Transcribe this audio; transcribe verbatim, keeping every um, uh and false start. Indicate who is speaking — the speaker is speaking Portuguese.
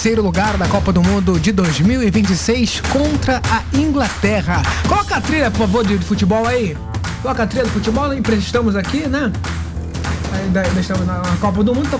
Speaker 1: Terceiro lugar da Copa do Mundo de dois mil e vinte e seis contra a Inglaterra. Coloca a trilha, por favor, de futebol aí. Coloca a trilha do futebol, emprestamos aqui, né? Ainda estamos na Copa do Mundo, então